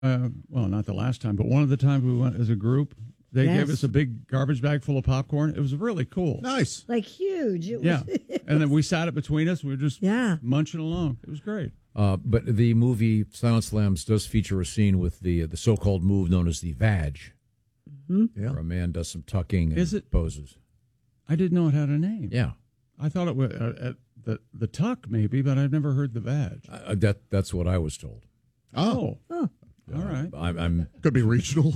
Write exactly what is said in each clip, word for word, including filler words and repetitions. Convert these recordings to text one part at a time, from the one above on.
Uh, well, not the last time, but one of the times we went as a group, they Yes. gave us a big garbage bag full of popcorn. It was really cool. Nice. Like huge. It was, Yeah. And then we sat it between us. We were just Yeah. munching along. It was great. Uh, but the movie Silent Slams does feature a scene with the the so-called move known as the vag, Hmm? Yeah. where a man does some tucking and Is it- poses. I didn't know it had a name. Yeah, I thought it was uh, at the, the tuck, maybe, but I've never heard the vag. uh, that that's what I was told. Oh, Oh. All right. I'm, I'm could be regional.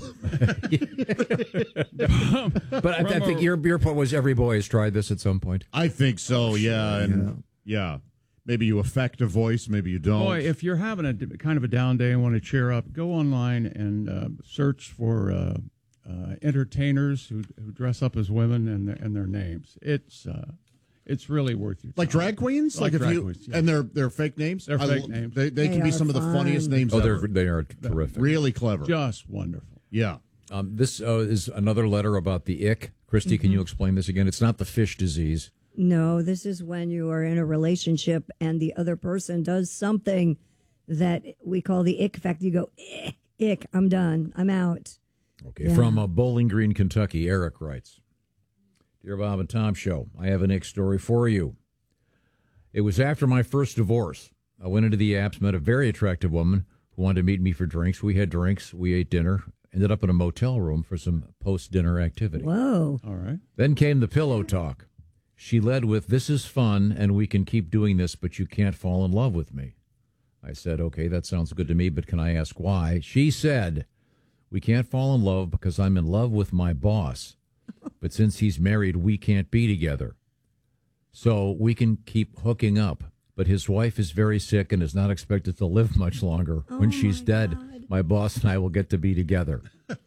but I, I think your your point was every boy has tried this at some point. I think so. Yeah, and yeah. Maybe you affect a voice, maybe you don't. Boy, if you're having a d- kind of a down day and want to cheer up, go online and uh, search for uh, uh, entertainers who, who dress up as women and their, and their names. It's uh, it's really worth your time. Like drag queens, Like like, if drag you queens, yeah. and they're they're fake names. They're I fake lo- names. They, they, They can be are some of the fun. funniest names. Oh, ever. they're they are terrific. really clever. Just wonderful. Yeah. Um, this uh, is another letter about the ick. Christy, can you explain this again? It's not the fish disease. No, this is when you are in a relationship and the other person does something that we call the ick factor. You go, ick, ick, I'm done. I'm out. Okay, Yeah. from uh, Bowling Green, Kentucky, Eric writes, Dear Bob and Tom Show, I have an ick story for you. It was after my first divorce. I went into the apps, met a very attractive woman who wanted to meet me for drinks. We had drinks, we ate dinner, ended up in a motel room for some post-dinner activity. Whoa. All right. Then came the pillow talk. She led with, this is fun, and we can keep doing this, but you can't fall in love with me. I said, okay, that sounds good to me, but can I ask why? She said, we can't fall in love because I'm in love with my boss. But since he's married, we can't be together. So we can keep hooking up. But his wife is very sick and is not expected to live much longer. When she's dead, my boss and I will get to be together.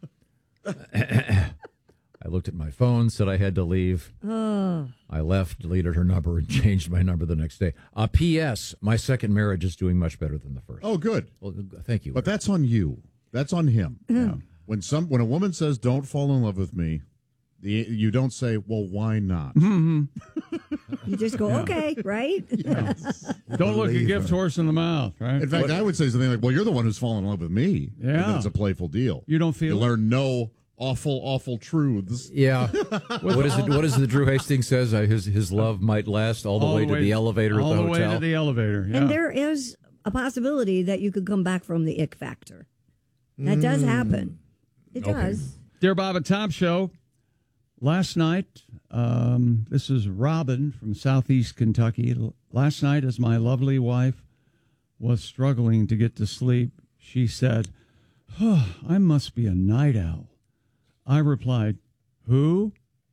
I looked at my phone, said I had to leave. Oh. I left, deleted her number, and changed my number the next day. Uh, P S. My second marriage is doing much better than the first. Oh, good. Well, thank you. But that's on you. That's on him. Yeah. When some when a woman says, "Don't fall in love with me," the, you don't say, "Well, why not?" You just go, okay, right? Don't look a gift horse in the mouth, right? In fact, I would say something like, "Well, you're the one who's fallen in love with me." Yeah. And then it's a playful deal. You don't feel You it? learn no awful, awful truths. Yeah. what is it? What is it? Drew Hastings says uh, his his love might last all the All way to the elevator all at the, the hotel. way to the elevator. Yeah. And there is a possibility that you could come back from the ick factor. That does happen. It Okay. does. Dear Bob and Tom Show, last night, um, this is Robin from Southeast Kentucky. L- Last night, as my lovely wife was struggling to get to sleep, she said, oh, I must be a night owl. I replied, who?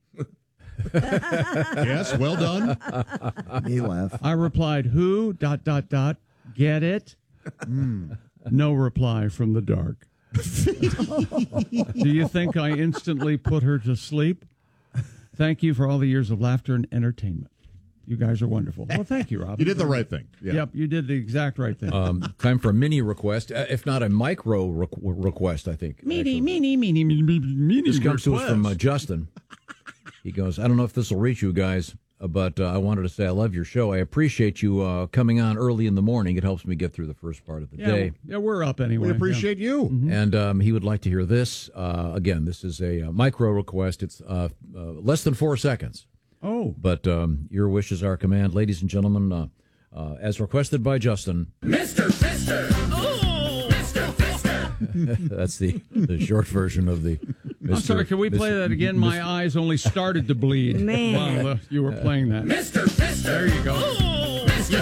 Yes, well done. Me laugh. I replied, who? Dot, dot, dot. Get it? No reply from the dark. Do you think I instantly put her to sleep? Thank you for all the years of laughter and entertainment. You guys are wonderful. Well, thank you, Rob. You did the right thing. Yeah. Yep, you did the exact right thing. Um, time for a mini request, uh, if not a micro requ- request, I think. Meanie, actually. meanie, meanie, meanie, meanie. This comes to us from uh, Justin. He goes, I don't know if this will reach you guys, uh, but uh, I wanted to say I love your show. I appreciate you uh, coming on early in the morning. It helps me get through the first part of the Yeah, day. yeah, we're up anyway. We appreciate you. And um, he would like to hear this. Uh, again, this is a, uh micro request. It's uh, uh, less than four seconds. Yeah. Oh, But um, your wish is our command. Ladies and gentlemen, uh, uh, as requested by Justin. Mister Fister. Oh, Mister Fister. That's the, the short version of the. I'm sorry, can we play that again? My eyes only started to bleed Man. while uh, you were playing that. Mister Fister. There you go. Oh, Mister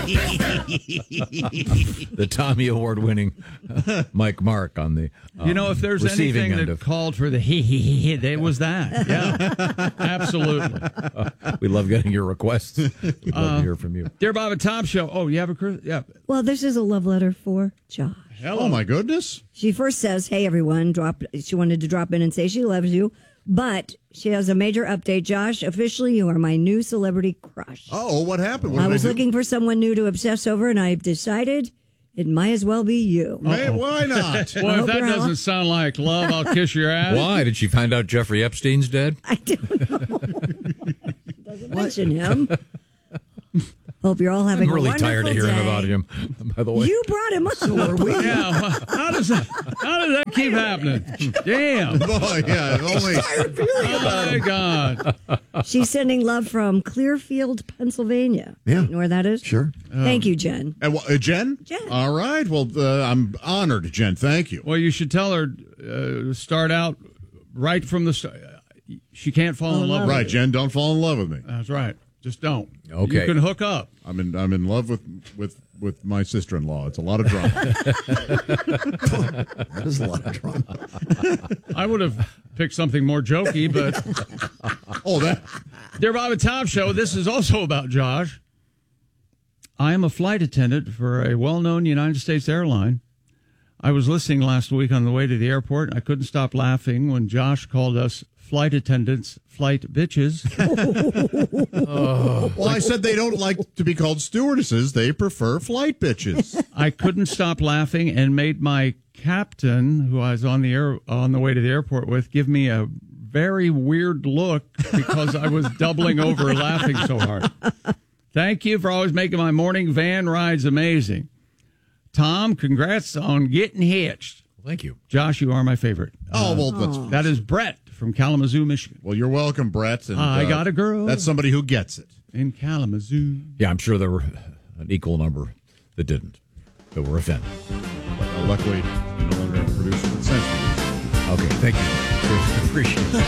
The Tommy Award winning Mike Mark on the um, You know, if there's receiving anything end that of. called for the he he he he, it was that. Yeah, absolutely. We love getting your requests. We'd love to hear from you. Dear Bob and Tom Show. Oh, you have a Chris? Yeah. Well, this is a love letter for Josh. Oh, my goodness. She first says, hey, everyone, drop. She wanted to drop in and say she loves you. But she has a major update. Josh, officially, you are my new celebrity crush. Oh, what happened? What I did was do? looking for someone new to obsess over, and I've decided it might as well be you. Man, why not? Well, if hope that you're doesn't out. sound like love, I'll kiss your ass. Why? Did she find out Jeffrey Epstein's dead? I don't know. Doesn't mention him. Hope you're all having I'm really a wonderful tired of hearing day. about him, by the way. You brought him up. Yeah, well, how does that how does that keep happening? Damn. Oh, yeah, only. Oh my God. She's sending love from Clearfield, Pennsylvania. Yeah. You know where that is? Sure. Thank you, Jen. And, uh, Jen? Jen. All right. Well, uh, I'm honored, Jen. Thank you. Well, you should tell her uh, start out right from the start. She can't fall in love with Right, you. Jen, don't fall in love with me. That's right. Just don't. Okay. You can hook up. I'm in I'm in love with with, with my sister-in-law. It's a lot of drama. There's a lot of drama. I would have picked something more jokey, but Oh, that. Dear Bob and Tom Show, this is also about Josh. I am a flight attendant for a well-known United States airline. I was listening last week on the way to the airport, and I couldn't stop laughing when Josh called us flight attendants flight bitches. Well, I said they don't like to be called stewardesses. They prefer flight bitches. I couldn't stop laughing and made my captain, who I was on the air on the way to the airport with, give me a very weird look because I was doubling over laughing so hard. Thank you for always making my morning van rides amazing. Tom, congrats on getting hitched. Thank you. Josh, you are my favorite. Oh, well, that's, That is Brett from Kalamazoo, Michigan. well, you're welcome, Brett. And, I uh, got a girl. That's somebody who gets it. In Kalamazoo. Yeah, I'm sure there were an equal number that didn't, that were offended. Uh, luckily, you no longer have a producer with sense. Okay, thank you. Appreciate it.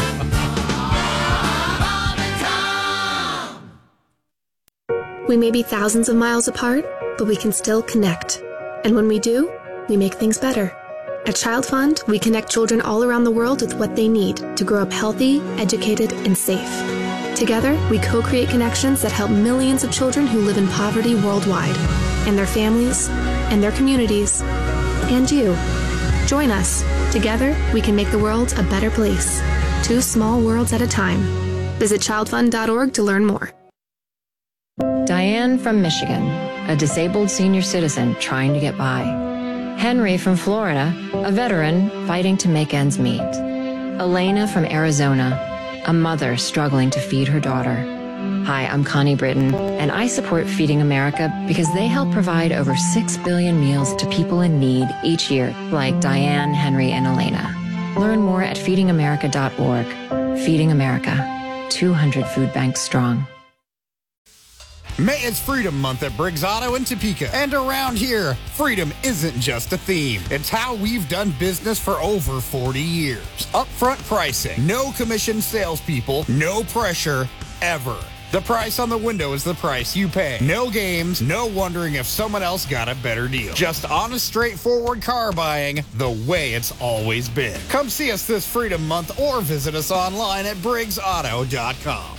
We may be thousands of miles apart, but we can still connect. And when we do, we make things better. At Child Fund, we connect children all around the world with what they need to grow up healthy, educated, and safe. Together, we co-create connections that help millions of children who live in poverty worldwide, and their families, and their communities, and you. Join us. Together, we can make the world a better place. Two small worlds at a time. Visit child fund dot org to learn more. Diane from Michigan, a disabled senior citizen trying to get by. Henry from Florida, a veteran fighting to make ends meet. Elena from Arizona, a mother struggling to feed her daughter. Hi, I'm Connie Britton, and I support Feeding America because they help provide over six billion meals to people in need each year, like Diane, Henry, and Elena. Learn more at feeding america dot org. Feeding America, two hundred food banks strong. May is Freedom Month at Briggs Auto in Topeka. And around here, freedom isn't just a theme. It's how we've done business for over forty years. Upfront pricing, no commission salespeople, no pressure, ever. The price on the window is the price you pay. No games, no wondering if someone else got a better deal. Just honest, straightforward car buying the way it's always been. Come see us this Freedom Month or visit us online at briggs auto dot com.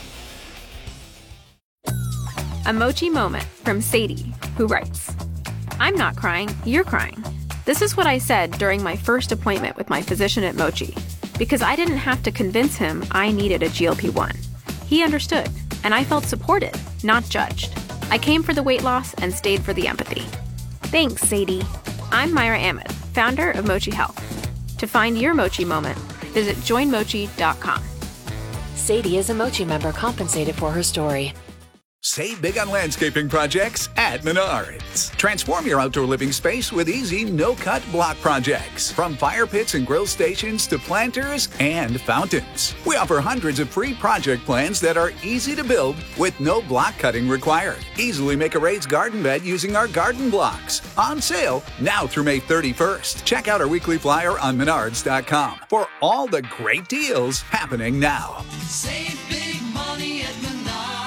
A Mochi moment from Sadie, who writes, I'm not crying, you're crying. This is what I said during my first appointment with my physician at Mochi, because I didn't have to convince him I needed a G L P one. He understood, and I felt supported, not judged. I came for the weight loss and stayed for the empathy. Thanks, Sadie. I'm Myra Ahmed, founder of Mochi Health. To find your Mochi moment, visit join mochi dot com. Sadie is a Mochi member compensated for her story. Save big on landscaping projects at Menards. Transform your outdoor living space with easy, no-cut block projects. From fire pits and grill stations to planters and fountains. We offer hundreds of free project plans that are easy to build with no block cutting required. Easily make a raised garden bed using our garden blocks. On sale now through May thirty-first. Check out our weekly flyer on menards dot com for all the great deals happening now. Save big money at Menards.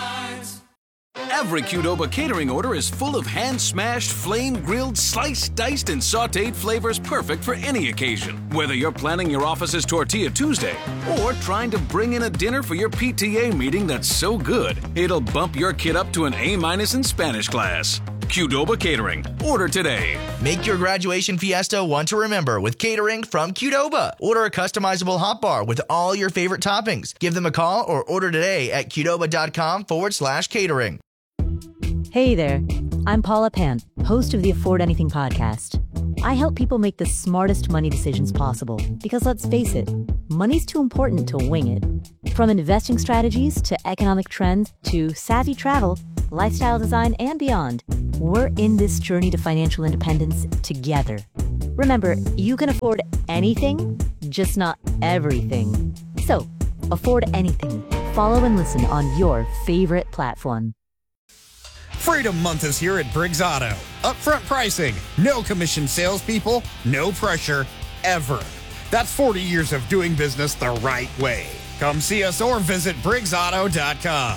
Every Qdoba catering order is full of hand-smashed, flame-grilled, sliced, diced, and sautéed flavors perfect for any occasion. Whether you're planning your office's Tortilla Tuesday or trying to bring in a dinner for your P T A meeting that's so good, it'll bump your kid up to an A-minus in Spanish class. Qdoba Catering. Order today. Make your graduation fiesta one to remember with catering from Qdoba. Order a customizable hot bar with all your favorite toppings. Give them a call or order today at qdoba.com forward slash catering. Hey there, I'm Paula Pant, host of the Afford Anything podcast. I help people make the smartest money decisions possible because let's face it, money's too important to wing it. From investing strategies to economic trends to savvy travel, lifestyle design, and beyond. We're in this journey to financial independence together. Remember, you can afford anything, just not everything. So, afford anything. Follow and listen on your favorite platform. Freedom Month is here at Briggs Auto. Upfront pricing, no commission salespeople, no pressure, ever. That's forty years of doing business the right way. Come see us or visit Briggs Auto dot com.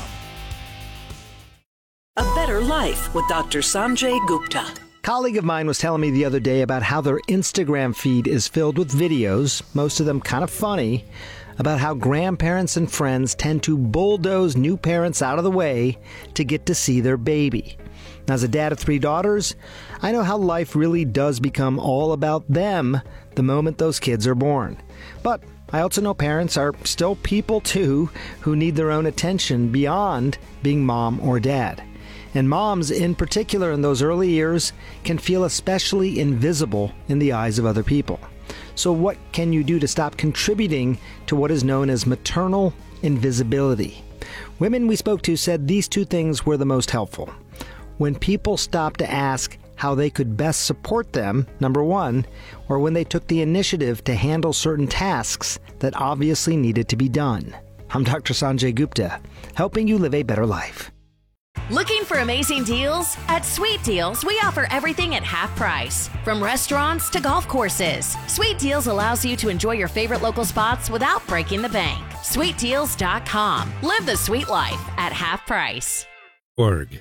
A Better Life with Doctor Sanjay Gupta. A colleague of mine was telling me the other day about how their Instagram feed is filled with videos, most of them kind of funny, about how grandparents and friends tend to bulldoze new parents out of the way to get to see their baby. Now, as a dad of three daughters, I know how life really does become all about them the moment those kids are born. But I also know parents are still people too who need their own attention beyond being mom or dad. And moms, in particular in those early years, can feel especially invisible in the eyes of other people. So what can you do to stop contributing to what is known as maternal invisibility? Women we spoke to said these two things were the most helpful. When people stopped to ask how they could best support them, number one, or when they took the initiative to handle certain tasks that obviously needed to be done. I'm Doctor Sanjay Gupta, helping you live a better life. Looking for amazing deals? At Sweet Deals, we offer everything at half price. From restaurants to golf courses, Sweet Deals allows you to enjoy your favorite local spots without breaking the bank. sweet deals dot com. Live the sweet life at half price. Org.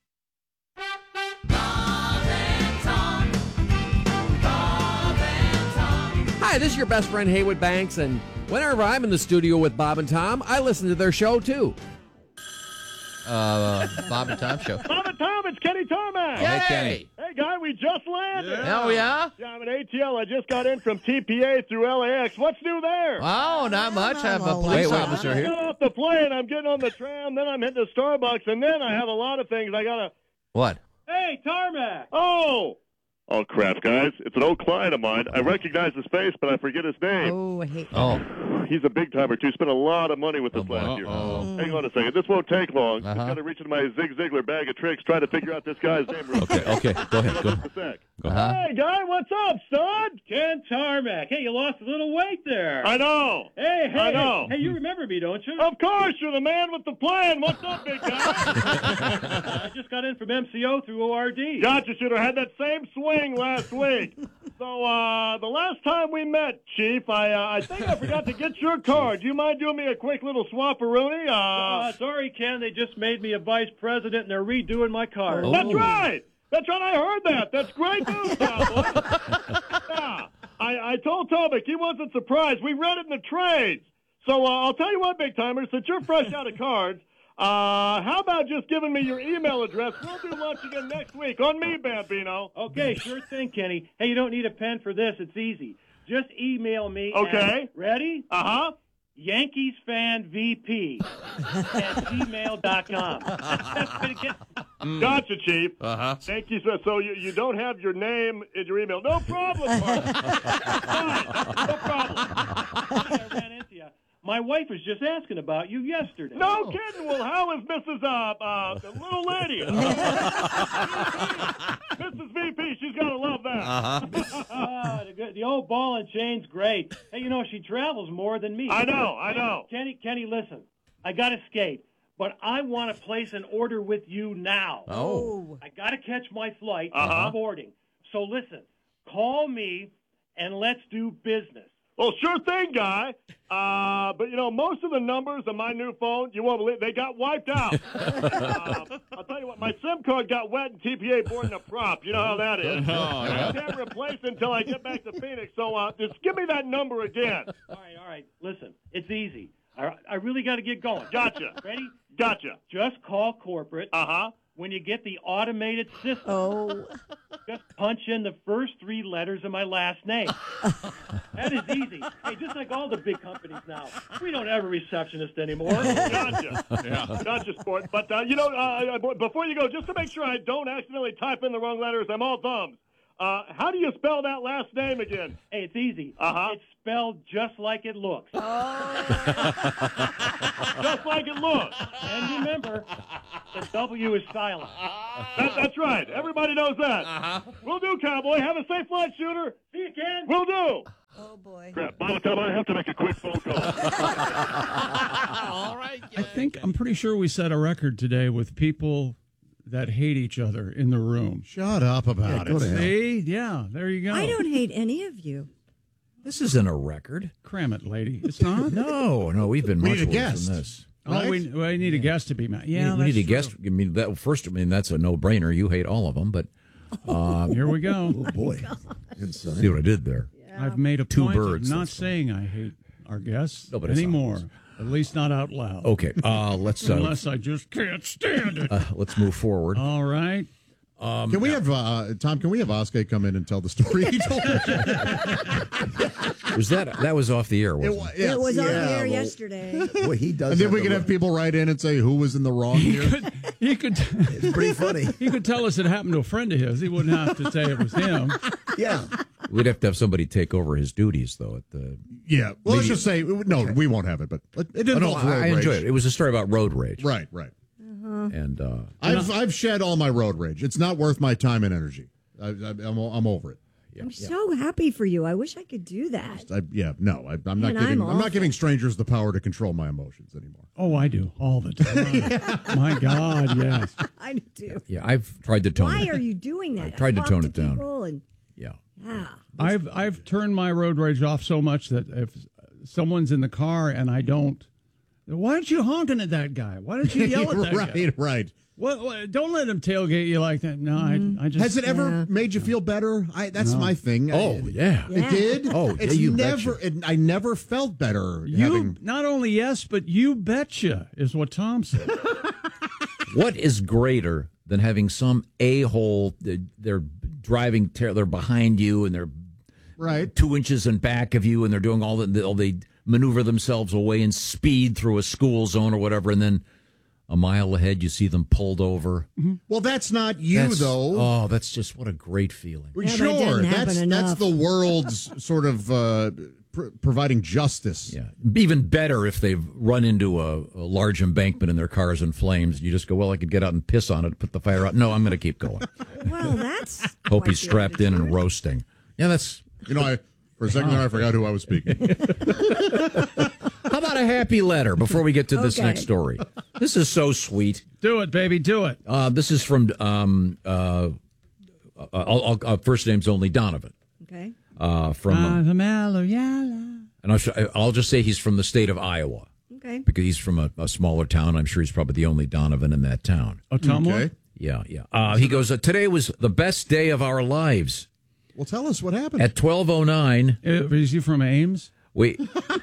Hi, this is your best friend Haywood Banks, and whenever I'm in the studio with Bob and Tom, I listen to their show too. Uh, Bob and Tom show. Bob and Tom, it's Kenny Tarmac. Hey, Kenny. Hey, guy, we just landed. Yeah. Oh, yeah? Yeah, I'm at A T L. I just got in from T P A through L A X. What's new there? Oh, not much. I have a police Wait, officer I here. got off the plane. I'm getting on the tram. Then I'm hitting the Starbucks. And then I have a lot of things I got to... What? Hey, Tarmac. Oh. Oh, crap, guys. It's an old client of mine. I recognize his face, but I forget his name. Oh, I hate that. Oh. He's a big timer, too. Spent a lot of money with us last year. Uh-oh. Hang on a second. This won't take long. Uh-huh. I've got to reach into my Zig Ziglar bag of tricks, try to figure out this guy's name. Real Okay, quick. okay. Go ahead. Go Just a sec. Uh-huh. Hey, guy, what's up, son? Ken Tarmac. Hey, you lost a little weight there. I know. Hey, hey. I know. Hey, you remember me, don't you? Of course. You're the man with the plan. What's up, big guy? I just got in from M C O through O R D. Gotcha, shooter. Had that same swing last week. So, uh, the last time we met, Chief, I uh, I think I forgot to get your card. Do you mind doing me a quick little swap-a-rooney? Uh, uh, sorry, Ken. They just made me a vice president, and they're redoing my card. Oh. That's right. That's right. I heard that. That's great news, cowboy. Yeah. I, I told Tobic he wasn't surprised. We read it in the trades. So, uh, I'll tell you what, big timer, since you're fresh out of cards, Uh, how about just giving me your email address? We'll do lunch again next week. On me, Bambino. Okay, sure thing, Kenny. Hey, you don't need a pen for this. It's easy. Just email me. Okay. At, ready? Uh-huh. Yankees fan V P at gmail dot com. Mm. Gotcha, Chief. Uh-huh. Thank you, sir. So you, you don't have your name in your email. No problem, Mark. Fine. No problem. I ran into you. My wife was just asking about you yesterday. No oh. kidding. Well, how is Missus Uh, uh, the little lady? Missus V P, she's got to love that. Uh-huh. uh, the, the old ball and chain's great. Hey, you know, she travels more than me. I know, I know. Kenny, Kenny, listen. I got to skate, but I want to place an order with you now. Oh. I got to catch my flight. Uh-huh. I'm boarding. So listen, call me and let's do business. Well, sure thing, guy. Uh, but, you know, most of the numbers on my new phone, you won't believe, they got wiped out. uh, I'll tell you what, my SIM card got wet in T P A boarding a prop. You know how that is. Oh, yeah. I can't replace it until I get back to Phoenix. So uh, just give me that number again. All right, all right. Listen, it's easy. I, I really got to get going. Gotcha. Ready? Gotcha. Just call corporate. Uh-huh. When you get the automated system, oh. just punch in the first three letters of my last name. That is easy. Hey, just like all the big companies now, we don't have a receptionist anymore. Gotcha. Yeah. Gotcha, sport. But, uh, you know, uh, before you go, just to make sure I don't accidentally type in the wrong letters, I'm all thumbs. Uh, how do you spell that last name again? Hey, it's easy. Uh-huh. It's spelled just like it looks. Just like it looks. And remember, the W is silent. That, that's right. Everybody knows that. Uh-huh. Will do, cowboy. Have a safe flight, shooter. See you, Ken. Will do. Oh, boy. Crap, by the time I have to make a quick phone call. All right. I think I'm pretty sure we set a record today with people that hate each other in the room. Shut up about Yeah, it. See? Yeah, there you go. I don't hate any of you. This isn't a record. Cram it, lady. It's not? No, no, we've been We much need a worse guest, than this. Oh, we, we need a guest to be mad. Yeah, we, we need that's a guest. I mean, that first. I mean, that's a no-brainer. You hate all of them, but uh, Here we go. Oh boy, see what I did there? I've made a Two point birds, of not that's saying I hate our guests No, but it's anymore. At least not out loud. Okay, uh, let's. Uh, Unless I just can't stand it. uh, let's move forward. All right. Um, Can we have uh, Tom? Can we have Oscar come in and tell the story he told? was that that was off the air? Wasn't it? wa- It yes. was on Yeah, the air well- yesterday. Well, he does. And then have we the could have look. people write in and say who was in the wrong here. He could. It's pretty funny. He could tell us it happened to a friend of his. He wouldn't have to say it was him. Yeah. We'd have to have somebody take over his duties, though. At the Yeah. Well, let's Maybe- just say no. We won't have it, but it oh, no, involves road I, I rage. enjoyed it. It was a story about road rage, Right. Right. and uh, I've I've shed all my road rage. It's not worth my time and energy. I, I, I'm I'm over it. I'm so happy for you. I wish I could do that. I, yeah. No. I, I'm not Man, giving. I'm I'm, not awful. giving strangers the power to control my emotions anymore. Oh, I do all the time. My God, yes. I do. yeah, I've tried to tone Why it. are you doing that? I tried to Talk tone it down. people And, Yeah. yeah. I've I've turned my road rage off so much that if someone's in the car and I don't, why aren't you honking at that guy? Why don't you yell at that right. guy? Right. What, what, don't let him tailgate you like that. No, Mm-hmm. I, I just. Has it ever Yeah. made you feel better? I, that's No. my thing. Oh I- yeah. Yeah. It did. Oh, yeah, it's you never. betcha. It, I never felt better. You having, not only yes, but you betcha is what Tom said. What is greater than having some a-hole? They're driving. They're behind you, and they're right two inches in back of you, and they're doing all the. All they maneuver themselves away and speed through a school zone or whatever, and then a mile ahead you see them pulled over. Well, that's not you That's- though. Oh, that's just what a great feeling. Yeah, but it sure, didn't happen that's enough. that's the world's sort of uh, pr- providing justice. Yeah, even better if they've run into a, a large embankment and their car's in flames. You just go, well, I could get out and piss on it, put the fire out. No, I'm going to keep going. Well, that's. Hope quite he's the strapped in and attitude. roasting. Yeah, that's. You know, I for a second there I forgot who I was speaking. How about a happy letter before we get to this Okay. next story? This is so sweet. Do it, baby, do it. Uh, this is from um, uh, uh, I'll, I'll, uh, first name's only Donovan. Okay. Uh, from uh, Ah, the mellow yellow. and I'll, sh- I'll just say he's from the state of Iowa Okay. because he's from a, a smaller town. I'm sure he's probably the only Donovan in that town. Ottumwa? Okay. Yeah, yeah. Uh, he goes, uh, today was the best day of our lives. Well, tell us what happened. At twelve oh nine, Uh, Is he from Ames? we.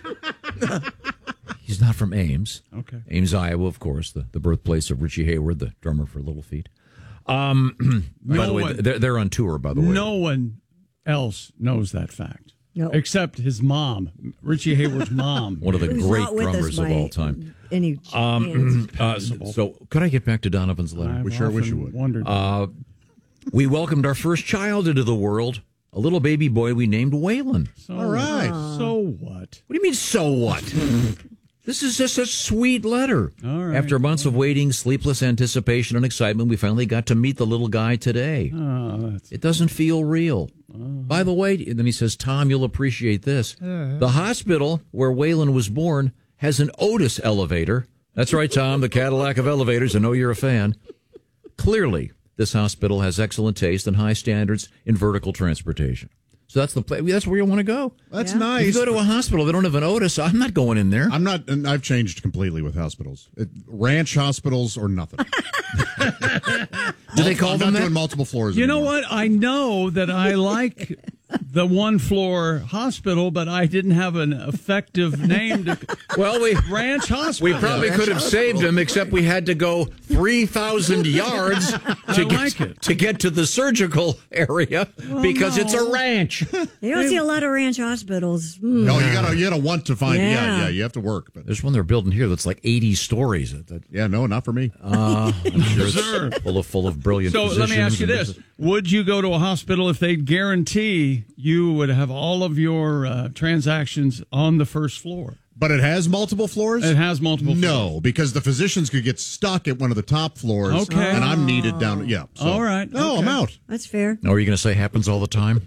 He's not from Ames. Okay. Ames, Iowa, of course, the, the birthplace of Richie Hayward, the drummer for Little Feat. Um, by No the way, one- they're, they're on tour, by the way. No one else knows that fact. No. Except his mom, Richie Hayward's mom. One of the Who's great not with us drummers of by all time. Any Um, chance. uh, so, could I get back to Donovan's letter? I've We sure wish you often would. Wondered. Uh, we welcomed our first child into the world, a little baby boy we named Waylon. so, all right. So what? What do you mean, so what? This is just a sweet letter. All right. After months of waiting, sleepless anticipation, and excitement, we finally got to meet the little guy today. Oh, that's, It doesn't feel real. By the way, and then he says, Tom, you'll appreciate this. The hospital where Waylon was born has an Otis elevator. That's right, Tom, the Cadillac of elevators. I know you're a fan. Clearly, this hospital has excellent taste and high standards in vertical transportation. So that's the place. That's where you want to go. That's Yeah. nice. If you go to a hospital, they don't have an Otis. I'm not going in there. I'm not, and I've changed completely with hospitals. It, ranch hospitals or nothing. Do they call I'm them not that? doing multiple floors. you know anymore. what? I know that I like the one floor hospital, but I didn't have an effective name to Well, we Ranch Hospital. we probably could have saved him, except we had to go three thousand yards to I get, like it. to get to the surgical area because it's a no. ranch. You don't see a lot of ranch hospitals. Mm. No, you gotta you gotta want to find. Yeah, Yeah. yeah, you have to work. But There's one they're building here that's like eighty stories. That, yeah, no, not for me. uh, I'm sure Sure. it's full of full of brilliant. So let me physicians ask you and this: business- Would you go to a hospital if they'd guarantee you would have all of your uh, transactions on the first floor? But it has multiple floors? It has multiple floors. No, because the physicians could get stuck at one of the top floors. Okay. And I'm needed down. Yeah. So. All right. No, okay. I'm out. That's fair. Now, are you going to say happens all the time?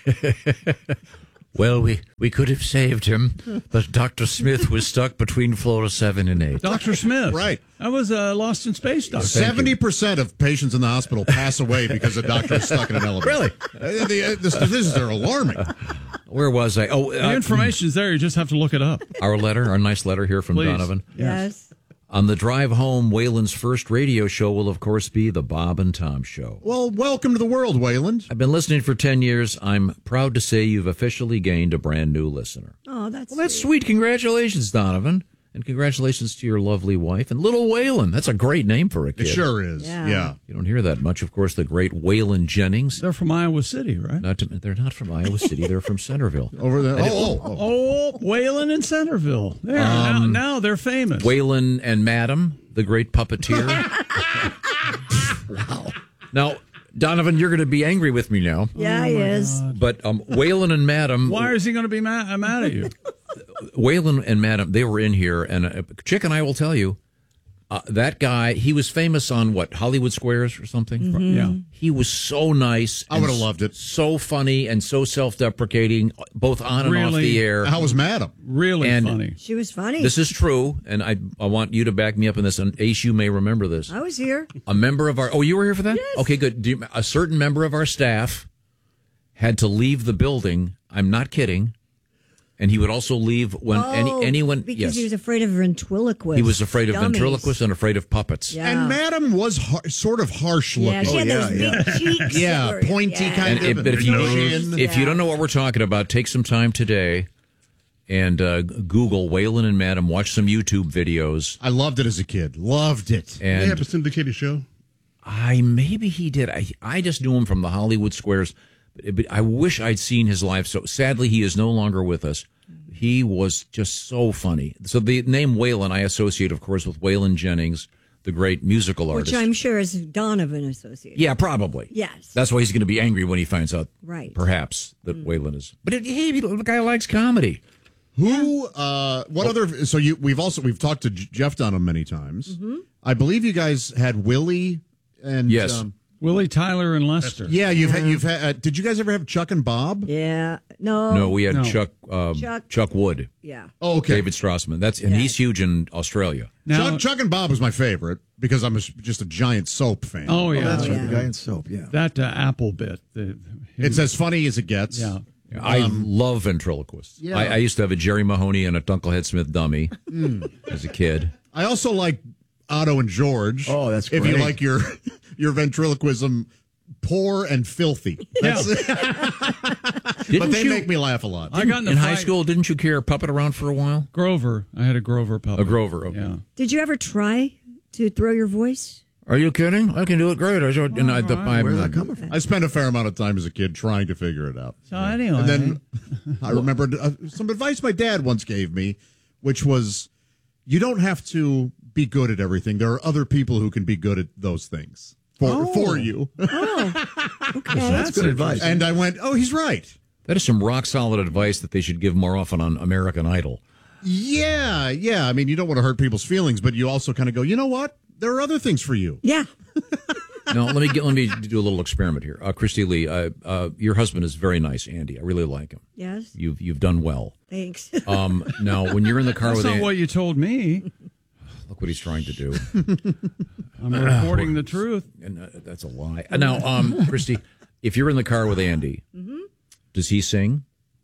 Well, we, we could have saved him, but Doctor Smith was stuck between floors seven and eight. Doctor Smith. Right. That was uh, Lost in Space, Doctor. Seventy percent of patients in the hospital pass away because a doctor is stuck in an elevator. Really? Uh, the, uh, the statistics are alarming. Where was I? Oh, The uh, information's there. You just have to look it up. our letter, our nice letter here from Please. Donovan. Yes. On the drive home, Waylon's first radio show will, of course, be the Bob and Tom Show. Well, welcome to the world, Wayland. I've been listening for ten years. I'm proud to say you've officially gained a brand new listener. Oh, that's Well, that's sweet. Congratulations, Donovan. And congratulations to your lovely wife and little Waylon. That's a great name for a kid. It sure is. Yeah. Yeah. You don't hear that much. Of course, the great Waylon Jennings. They're from Iowa City, right? Not to, they're not from Iowa City. They're from Centerville. Over there. And it- Oh, oh, oh. Oh, Whalen and Centerville. There. Um, now, now they're famous. Waylon and Madam, the great puppeteer. Wow. Now, Donovan, you're going to be angry with me now. Yeah, he is. But um, Waylon and Madam. Why is he going to be mad, mad at you? Waylon and Madam, they were in here, and uh, Chick and I will tell you, uh, that guy, he was famous on what, Hollywood Squares or something? Mhm. Yeah. He was so nice. I and would have loved it. So funny and so self-deprecating, both on and off Really? the air. How was Madam? Really And- funny. She was funny. This is true, and I I want you to back me up in this. And Ace, you may remember this. I was here. A member of our oh, you were here for that? Yes. Okay, good. Do you, a certain member of our staff had to leave the building. I'm not kidding. And he would also leave when oh, any anyone. because yes, he was afraid of ventriloquists. he was afraid of Dummies. ventriloquists and afraid of puppets. Yeah. And Madam was har- sort of harsh looking. Yeah, she had those big cheeks. Yeah, that were- pointy yeah. kind And of. if, but if you nose. if you don't know what we're talking about, take some time today and uh, Google Waylon and Madam. Watch some YouTube videos. I loved it as a kid. Loved it. And They have a syndicated show. I maybe he did. I I just knew him from the Hollywood Squares, but, but I wish I'd seen his live. So sadly, he is no longer with us. He was just so funny. So the name Waylon I associate, of course, with Waylon Jennings, the great musical artist. Which I'm sure is Donovan associated. Yeah, probably. Yes. That's why he's going to be angry when he finds out, Right. perhaps, that mm. Waylon is. But it, hey, the guy likes comedy. Who? Uh, what other? So you? We've also we've talked to J- Jeff Dunham many times. Mm-hmm. I believe you guys had Willie and Yes. um, Willie, Tyler, and Lester. yeah, you've Yeah. had you've had. Uh, did you guys ever have Chuck and Bob? Yeah. No. No, we had No. Chuck, uh, Chuck. Chuck Wood, Yeah. Oh, okay. David Strassman. That's and Yeah. he's huge in Australia. Now, Chuck, Chuck and Bob was my favorite because I'm a, just a giant soap fan. oh yeah, That's right, yeah. the guy in soap, yeah. that uh, Apple bit. The, It's as funny as it gets. yeah. I love ventriloquists. Yeah. I, I used to have a Jerry Mahoney and a Dunklehead Smith dummy as a kid. I also like Otto and George. Oh, that's if you great. like your your ventriloquism poor and filthy. That's, but Didn't they you- make me laugh a lot. I got in, a in high fight- school, didn't you carry a puppet around for a while? Grover. I had a Grover puppet. A Grover, okay. Yeah. Did you ever try to throw your voice? Are you kidding? I can do it great. I, showed, and I, the, I'm, Where's that coming from? I spent a fair amount of time as a kid trying to figure it out. So anyway, And then I remembered uh, some advice my dad once gave me, which was you don't have to be good at everything. There are other people who can be good at those things for, Oh. for you. Oh, okay. That's good advice. And I went, oh, he's right. that is some rock solid advice that they should give more often on American Idol. Yeah, yeah. I mean, you don't want to hurt people's feelings, but you also kind of go, you know what? There are other things for you. Yeah. No, let me get, let me do a little experiment here. Uh, Christy Lee, uh, uh, your husband is very nice, Andy. I really like him. Yes. You've you've done well. Thanks. Um, now, when you're in the car that's with not Andy, what you told me. look what he's trying to do. I'm reporting the truth. And uh, that's a lie. Uh, Now, um, Christy, if you're in the car with Andy, Mm-hmm. does he sing?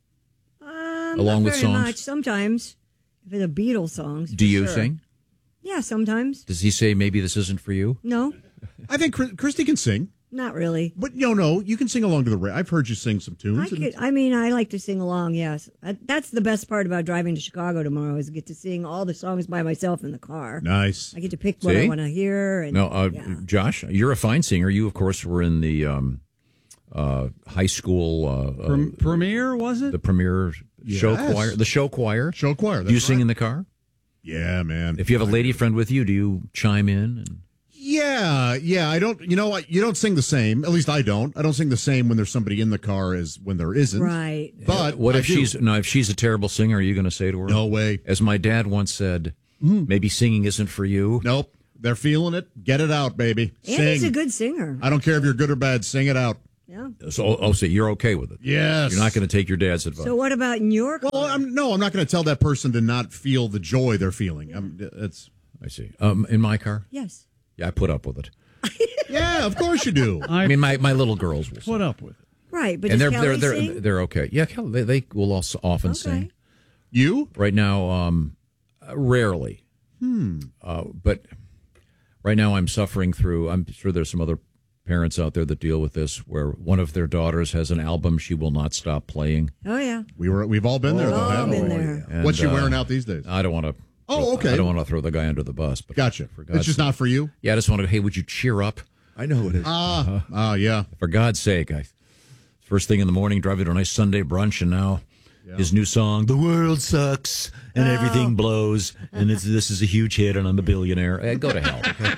Um, Along not with very songs? much. Sometimes, if it's a Beatles songs. Do for you sure. sing? Yeah, sometimes. Does he say maybe this isn't for you? No, I think Chris- Christy can sing. not really. But no, no, you can sing along to the radio. I've heard you sing some I tunes. could. I mean, I like to sing along. Yes, Uh, that's the best part about driving to Chicago tomorrow is get to sing all the songs by myself in the car. Nice. I get to pick what I See? want to hear. And No, uh, yeah. Josh, you're a fine singer. You, of course, were in the um, uh, high school uh, Prem- uh, premiere, was it? the premiere show Yes. choir, the show choir. Show choir. Do you that's sing right. in the car? Yeah, man. If you have a lady friend with you, do you chime in? And Yeah, yeah. I don't. You know what? You don't sing the same. At least I don't. I don't sing the same when there's somebody in the car as when there isn't. Right. But what I if do. she's no? If she's a terrible singer, are you going to say to her? No way. As my dad once said, maybe singing isn't for you. Nope. They're feeling it. Get it out, baby. Andy's Sing. a good singer. I don't care if you're good or bad. Sing it out. Yeah. So, oh, so you're okay with it? Yes. You're not going to take your dad's advice. So what about in your car? Well, I'm, no, I'm not going to tell that person to not feel the joy they're feeling. I'm, it's. I see. Um, in my car? Yes. Yeah, I put up with it. Yeah, of course you do. I mean, my, my little girls will Put sing. up with it. Right, but and does they're Kelly they're they're sing? they're okay. Yeah, Kelly, they, they will also often sing. You right now, um, uh, rarely. Hmm. Uh, but right now, I'm suffering through. I'm sure there's some other parents out there that deal with this, where one of their daughters has an album she will not stop playing. Oh yeah. We were. We've all been there. We've though, all haven't been we? there. And, What's she uh, wearing out these days? I don't want to. Oh, okay. I don't want to throw the guy under the bus. But Gotcha. For God's It's just not for you. Yeah, I just want to. Hey, would you cheer up? I know who it is. Ah, ah, yeah. For God's sake, I first thing in the morning, driving to a nice Sunday brunch, and now his new song, "The World Sucks and Oh. Everything Blows," and it's, this is a huge hit, and I'm a billionaire. Eh, go to hell. Okay?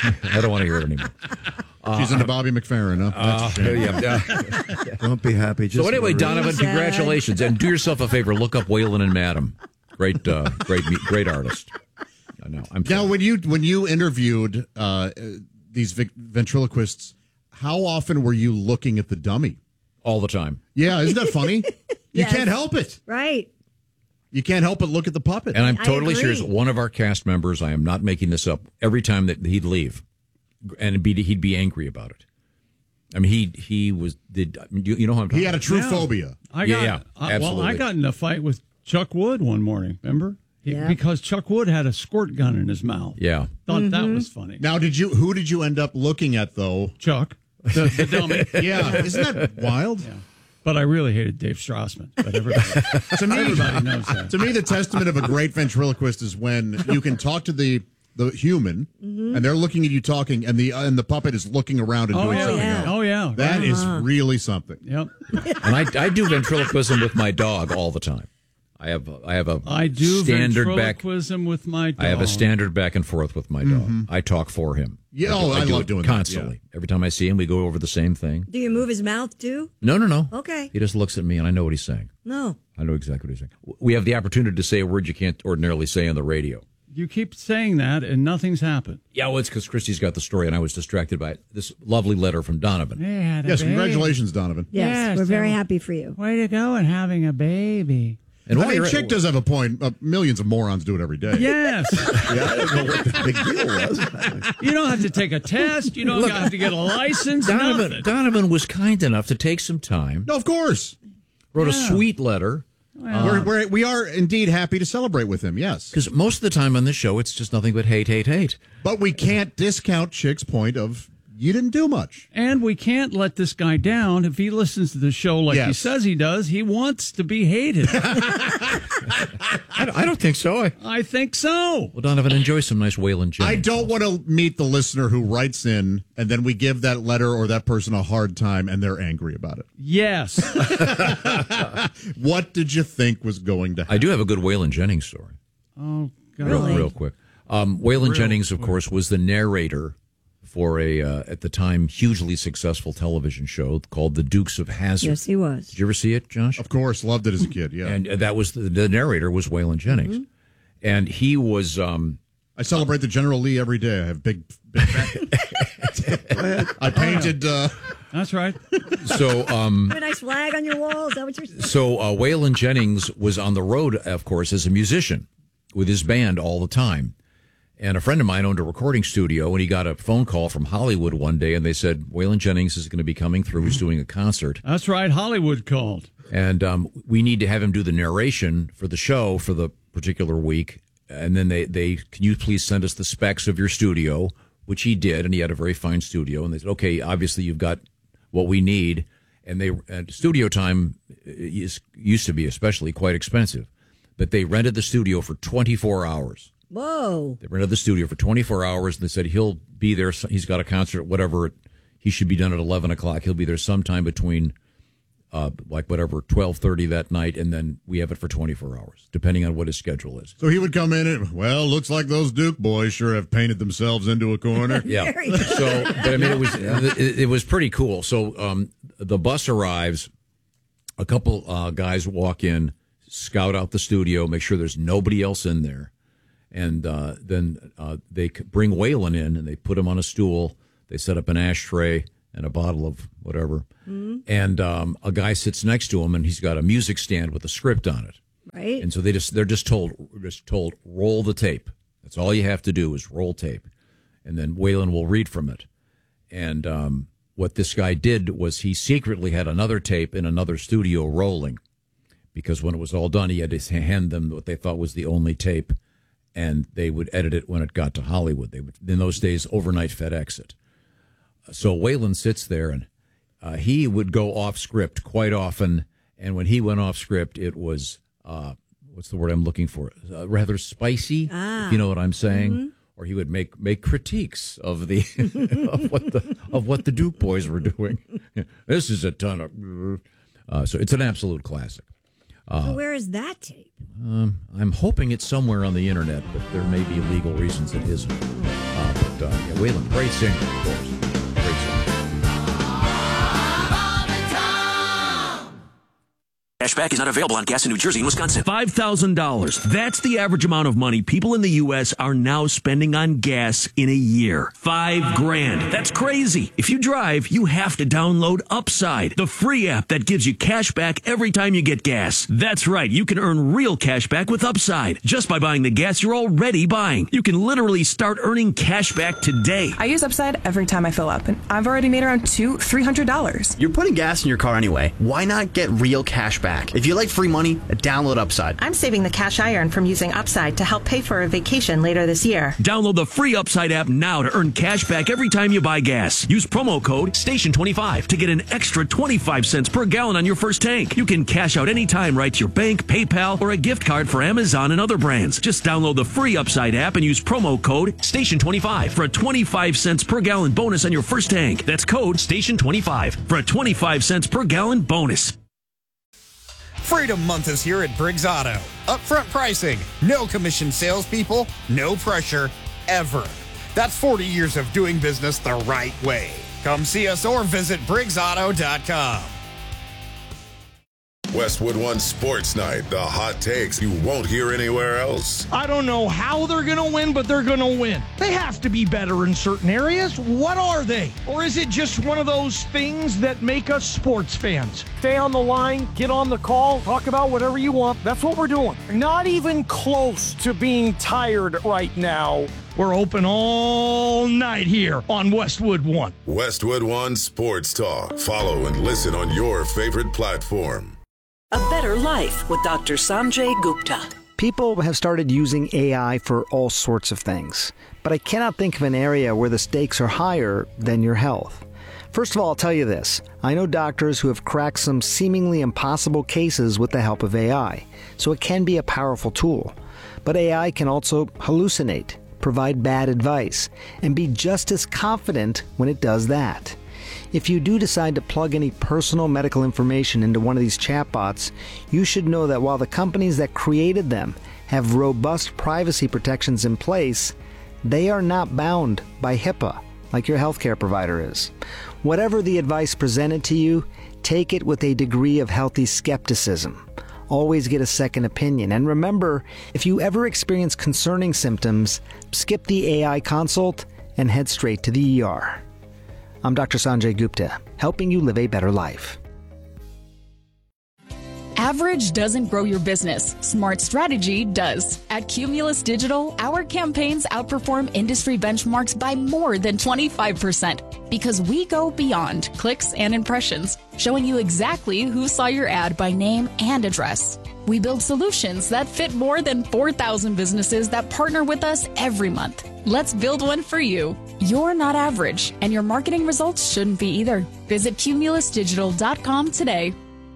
I don't want to hear it anymore. She's into Bobby McFerrin, huh? That's a Uh, shame. yeah, yeah. Don't be happy. Just So anyway, worry. Donovan, Sad. congratulations, and do yourself a favor, look up Waylon and Madam. Great, uh, great, great artist. I know. I'm Now, when you when you interviewed uh, uh, these vic- ventriloquists, how often were you looking at the dummy? all the time, Yeah, isn't that funny? You Yes. can't help it. Right. You can't help but look at the puppet. and I'm I totally agree. serious. One of our cast members, I am not making this up. Every time that he'd leave, and it'd be, he'd be angry about it. I mean, he he was did you, you know how I'm talking He had a about? true Yeah. phobia. I Yeah, got, yeah, I, well, absolutely. I got in a fight with Chuck Wood one morning, remember? He- Yeah. Because Chuck Wood had a squirt gun in his mouth. Yeah. Thought that was funny. Now, did you? Who did you end up looking at though? Chuck, the, the dummy. Yeah, isn't that wild? But I really hated Dave Strassman. But everybody, To me, everybody knows that. to me, the testament of a great ventriloquist is when you can talk to the the human, Mm-hmm. and they're looking at you talking, and the and the puppet is looking around and Oh doing yeah. something yeah. else. Oh yeah. That is Uh-huh. really something. Yep. And I, I do ventriloquism with my dog all the time. I have I have a I do standard back. ventriloquism with my dog. I have a standard back and forth with my dog. I talk for him. Yeah, I do, oh, I do love it doing that, constantly. Every time I see him, we go over the same thing. Do you move his mouth too? No, no, no. Okay. He just looks at me, and I know what he's saying. No. I know exactly what he's saying. We have the opportunity to say a word you can't ordinarily say on the radio. You keep saying that, and nothing's happened. Yeah, well, it's because Christy's got the story, and I was distracted by this lovely letter from Donovan. They had a Yes, baby. congratulations, Donovan. Yes, Yes, we're very so- happy for you. Way to go and having a baby. And I while mean, you're at- Chick does have a point. Uh, millions of morons do it every day. Yes. Yeah, I don't know what the big deal was. You don't have to take a test. You don't Look, have to get a license. Donovan, nothing. Donovan was kind enough to take some time, No, of course. wrote a Yeah. sweet letter. We're, we're, we are indeed happy to celebrate with him, yes. Because most of the time on this show, it's just nothing but hate, hate, hate. But we can't discount Chick's point of you didn't do much. And we can't let this guy down. If he listens to the show like he Yes. says he does, he wants to be hated. I don't, I don't think so. I, I think so. well, Donovan, enjoy some nice Waylon Jennings. I don't want to meet the listener who writes in and then we give that letter or that person a hard time and they're angry about it. Yes. What did you think was going to happen? I do have a good Waylon Jennings story. Oh, God. Real, Really? real quick. Um, Waylon Jennings, of course, was the narrator for a, uh, at the time, hugely successful television show called The Dukes of Hazzard. Yes, he was. Did you ever see it, Josh? Of course, loved it as a kid, yeah. And uh, that was the, the narrator was Waylon Jennings, Mm-hmm. and he was. Um, I celebrate the General Lee every day. I have big, big I painted. Uh, That's right. so. Um, Have a nice flag on your wall. Is that what you're saying? So uh, Waylon Jennings was on the road, of course, as a musician with his band all the time. And a friend of mine owned a recording studio, and he got a phone call from Hollywood one day, and they said, Waylon Jennings is going to be coming through. He's doing a concert. That's right. Hollywood called. And um, we need to have him do the narration for the show for the particular week. And then they, they, can you please send us the specs of your studio, which he did, and he had a very fine studio. And they said, okay, obviously you've got what we need. And they and studio time is, used to be especially quite expensive. But they rented the studio for twenty-four hours. Whoa. They rented the studio for twenty-four hours, and they said he'll be there. He's got a concert, whatever. He should be done at eleven o'clock. He'll be there sometime between uh, like whatever, twelve thirty that night, and then we have it for twenty-four hours, depending on what his schedule is. So he would come in and, well, looks like those Duke boys sure have painted themselves into a corner. Yeah. So, but I mean, it was it, it was pretty cool. So um, the bus arrives, a couple uh, guys walk in, scout out the studio, make sure there's nobody else in there, and uh, then uh, they bring Waylon in and they put him on a stool. They set up an ashtray and a bottle of whatever, mm-hmm. and um, a guy sits next to him, and he's got a music stand with a script on it. Right. And so they just they're just told just told roll the tape. That's all you have to do is roll tape, and then Waylon will read from it. And um, what this guy did was he secretly had another tape in another studio rolling, because when it was all done, he had to hand them what they thought was the only tape, and they would edit it when it got to Hollywood. They would, in those days, overnight FedEx it. So Waylon sits there, and uh, he would go off script quite often. And when he went off script, it was, uh, what's the word I'm looking for? Uh, rather spicy, ah. if you know what I'm saying. Mm-hmm. Or he would make make critiques of the of what the of what the Duke boys were doing. This is a ton of, uh, so it's an absolute classic. Uh, so where is that tape? Um, I'm hoping it's somewhere on the internet, but there may be legal reasons it isn't. Uh, but uh, yeah, Waylon, great singer, of course. Great singer. Cashback is not available on gas in New Jersey and Wisconsin. five thousand dollars. That's the average amount of money people in the U S are now spending on gas in a year. Five grand. That's crazy. If you drive, you have to download Upside, the free app that gives you cash back every time you get gas. That's right. You can earn real cash back with Upside just by buying the gas you're already buying. You can literally start earning cash back today. I use Upside every time I fill up, and I've already made around two, three hundred dollars. You're putting gas in your car anyway. Why not get real cash back? If you like free money, download Upside. I'm saving the cash I earn from using Upside to help pay for a vacation later this year. Download the free Upside app now to earn cash back every time you buy gas. Use promo code station twenty-five to get an extra twenty-five cents per gallon on your first tank. You can cash out anytime right to your bank, PayPal, or a gift card for Amazon and other brands. Just download the free Upside app and use promo code station twenty-five for a twenty-five cents per gallon bonus on your first tank. That's code station twenty-five for a twenty-five cents per gallon bonus. Freedom Month is here at Briggs Auto. Upfront pricing, no commission salespeople, no pressure, ever. That's forty years of doing business the right way. Come see us or visit Briggs Auto dot com. Westwood One Sports Night, the hot takes you won't hear anywhere else. I don't know how they're going to win, but they're going to win. They have to be better in certain areas. What are they? Or is it just one of those things that make us sports fans? Stay on the line, get on the call, talk about whatever you want. That's what we're doing. Not even close to being tired right now. We're open all night here on Westwood One. Westwood One Sports Talk. Follow and listen on your favorite platform. A Better Life with Doctor Sanjay Gupta. People have started using A I for all sorts of things, but I cannot think of an area where the stakes are higher than your health. First of all, I'll tell you this. I know doctors who have cracked some seemingly impossible cases with the help of A I, so it can be a powerful tool. But A I can also hallucinate, provide bad advice, and be just as confident when it does that. If you do decide to plug any personal medical information into one of these chatbots, you should know that while the companies that created them have robust privacy protections in place, they are not bound by HIPAA like your healthcare provider is. Whatever the advice presented to you, take it with a degree of healthy skepticism. Always get a second opinion. And remember, if you ever experience concerning symptoms, skip the A I consult and head straight to the E R. I'm Doctor Sanjay Gupta, helping you live a better life. Average doesn't grow your business. Smart strategy does. At Cumulus Digital, our campaigns outperform industry benchmarks by more than twenty-five percent because we go beyond clicks and impressions, showing you exactly who saw your ad by name and address. We build solutions that fit more than four thousand businesses that partner with us every month. Let's build one for you. You're not average, and your marketing results shouldn't be either. Visit cumulus digital dot com today.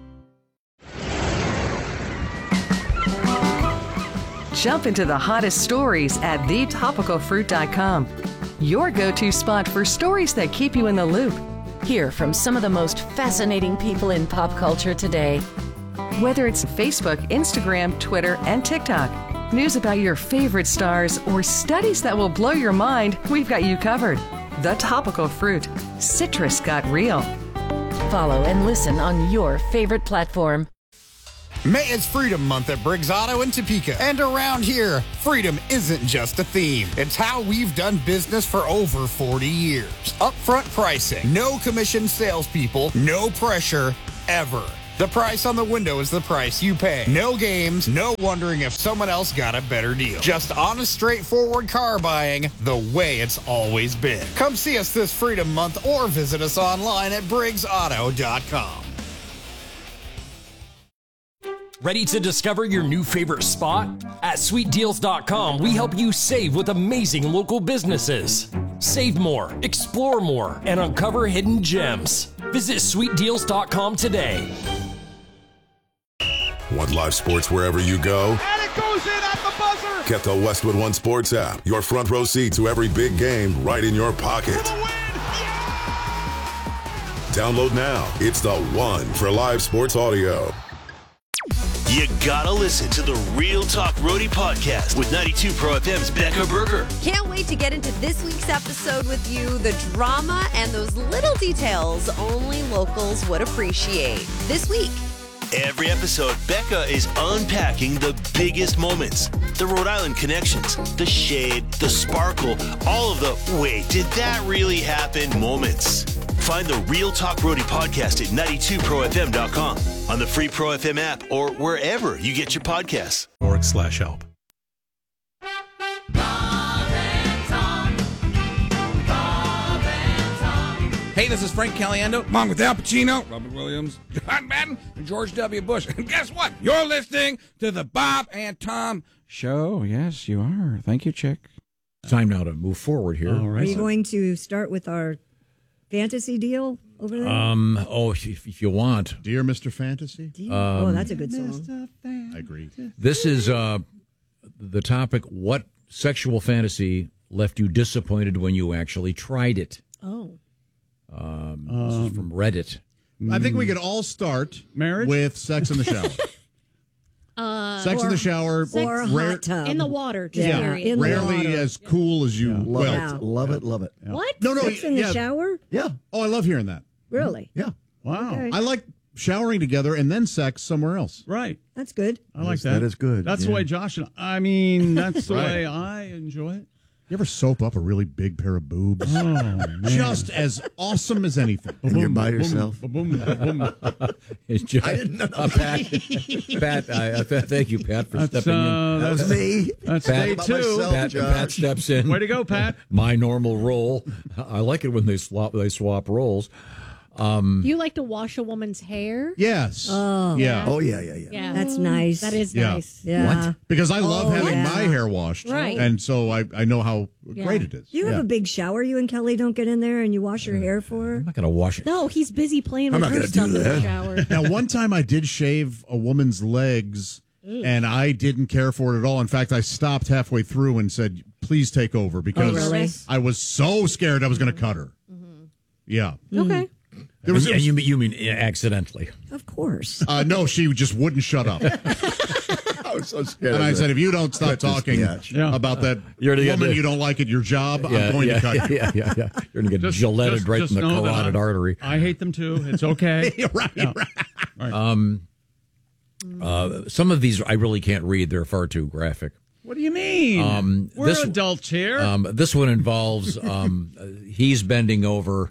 Jump into the hottest stories at the topical fruit dot com. Your go-to spot for stories that keep you in the loop. Hear from some of the most fascinating people in pop culture today. Whether it's Facebook, Instagram, Twitter, and TikTok, news about your favorite stars, or studies that will blow your mind, we've got you covered. The Topical Fruit. Citrus got real. Follow and listen on your favorite platform. May is Freedom Month at Briggs Auto in Topeka. And around here, freedom isn't just a theme. It's how we've done business for over forty years. Upfront pricing, no commission salespeople, no pressure, ever. The price on the window is the price you pay. No games, no wondering if someone else got a better deal. Just honest, straightforward car buying the way it's always been. Come see us this Freedom Month or visit us online at briggs auto dot com. Ready to discover your new favorite spot? At sweet deals dot com, we help you save with amazing local businesses. Save more, explore more, and uncover hidden gems. Visit sweet deals dot com today. Want live sports wherever you go? And it goes in at the buzzer. Get the Westwood One Sports app. Your front row seat to every big game right in your pocket. Download now. It's the one for live sports audio. You gotta listen to the Real Talk Roadie podcast with ninety-two Pro F M's Becca Berger. Can't wait to get into this week's episode with you. The drama and those little details only locals would appreciate. This week. Every episode, Becca is unpacking the biggest moments, the Rhode Island connections, the shade, the sparkle, all of the wait, did that really happen moments. Find the Real Talk Roadie podcast at ninety-two pro f m dot com, on the free Pro F M app, or wherever you get your podcasts. Org slash help. Hey, this is Frank Caliendo, along with Al Pacino, Robert Williams, John Madden, and George W. Bush. And guess what? You're listening to the Bob and Tom Show. Yes, you are. Thank you, Chick. Time now to move forward here. All right. Are you going to start with our fantasy deal over there? Um. Oh, if, if you want. Dear Mister Fantasy? Dear, Um, oh, that's a good song. I agree. This is uh, the topic, what sexual fantasy left you disappointed when you actually tried it? Oh. Um, this is from Reddit. I think we could all start Marriage? with sex in the shower. Uh, sex in the shower. Or a rare- hot tub. in the water. Just Yeah, period. in the rarely water. as cool as you. Love well, Yeah. it. Love it. Love it. What? No, no. Sex in yeah. the shower? Yeah. Oh, I love hearing that. Really? Yeah. Wow. Okay. I like showering together and then sex somewhere else. Right. That's good. I like Yes, that. that is good, That's the yeah. way Josh and I mean, that's the Right. way I enjoy it. You ever soap up a really big pair of boobs? Oh, man. Just as awesome as anything. And you're by yourself. Boom, boom, boom. It's just, I didn't know. Uh, Pat, Pat, I, uh, thank you, Pat, for That's, stepping uh, in. That was me. That's Pat- day about two. myself. Pat, Josh. Pat steps in. Way to go, Pat. My normal role. I like it when they swap. They swap roles. You like to wash a woman's hair? Yes. Oh. Yeah. Oh, yeah, yeah, yeah. Yeah. That's nice. That is Yeah. nice. Yeah. Because I love Oh, having yeah. my hair washed. Right. And so I, I know how Yeah. great it is. You have Yeah. a big shower. You and Kelly don't get in there and you wash your hair for her. I'm not going to wash it. No, he's busy playing I'm with not her gonna stuff do in the that. shower. Now, one time I did shave a woman's legs, and I didn't care for it at all. In fact, I stopped halfway through and said, please take over, because Oh, really? I was so scared I was going to cut her. Yeah. Okay. There was, and you, mean- you mean accidentally? Of course. uh, no, she just wouldn't shut up. I was so scared. And of I that. said, if you don't stop Quit this talking biatch. Yeah. about that You're gonna get woman the- you don't like at your job, Yeah, I'm going yeah, to cut you. yeah, yeah, yeah. You're going to get Just- gilletted just- right just in the know that carotid I'm- artery. I hate them too. It's okay. right, Yeah. right. Um, uh, some of these I really can't read; they're far too graphic. What do you mean? Um, We're this- adults here. Um, this one involves um, uh, he's bending over.